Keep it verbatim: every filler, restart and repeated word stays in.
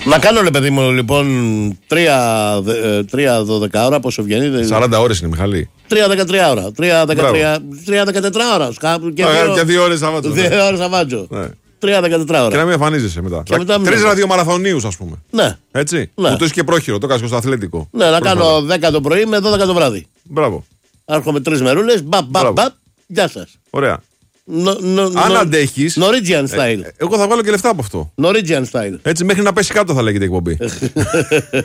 Να κάνω ρε παιδί μου λοιπόν τρία δώδεκα ώρα, πόσο βγαίνει. σαράντα ώρες είναι, Μιχαλή. τρία δεκατρία ώρα. τρία δεκατέσσερα ώρα. Και δύο ώρες Σαββάτζο. Δύο ώρες Σαββάτζο. τρία δεκατέσσερα ώρα. Και να μην εμφανίζεσαι μετά. μετά Τρεις ραδιομαραθωνίους, ας πούμε. Ναι. Έτσι. Ναι. Που το είσαι και πρόχειρο, το κάνεις στο αθλητικό. Ναι, να κάνω δέκα το πρωί με δώδεκα το βράδυ. Μπράβο. Έρχομαι τρεις μερούλες. Μπαπ, μπαπ, μπαπ. Γεια σας. Ωραία. No, no, Αν no, αντέχεις. Norwegian style. Ε, εγώ θα βάλω και λεφτά από αυτό. Norwegian style. Έτσι, μέχρι να πέσει κάτω θα λέγεται η εκπομπή.